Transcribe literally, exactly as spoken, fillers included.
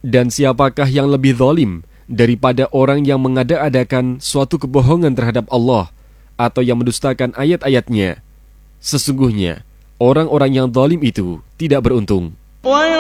Dan siapakah yang lebih zalim daripada orang yang mengada-adakan suatu kebohongan terhadap Allah atau yang mendustakan ayat-ayatnya? Sesungguhnya, orang-orang yang zalim itu tidak beruntung.